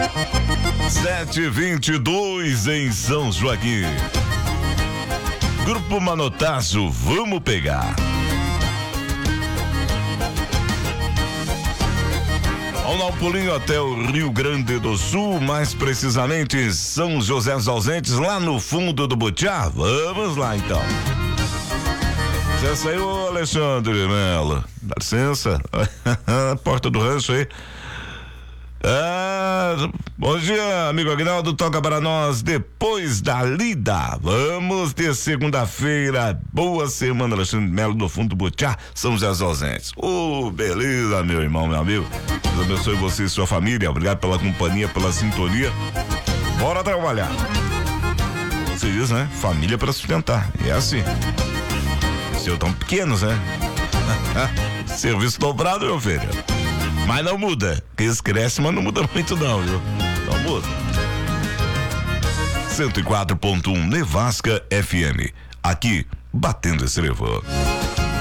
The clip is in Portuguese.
7h22 em São Joaquim. Grupo Manotaço, vamos pegar. Vamos dar um pulinho até o Rio Grande do Sul, mais precisamente São José dos Ausentes, lá no fundo do Butiá. Vamos lá então. Já saiu, Alexandre Melo? Dá licença. Porta do rancho aí. Bom dia, amigo Aguinaldo, toca para nós depois da lida. Vamos de segunda-feira. Boa semana, Alexandre Melo, no fundo do Butiá, São José dos Ausentes. Beleza, meu irmão, meu amigo. Deus abençoe você e sua família. Obrigado pela companhia, pela sintonia. Bora trabalhar. Você diz, né? Família para sustentar. É assim. Seu tão pequenos, né? Serviço dobrado, meu filho. Mas não muda. Eles crescem, mas não muda muito não, viu? Não muda. 104.1 Nevasca FM. Aqui, batendo esse levou.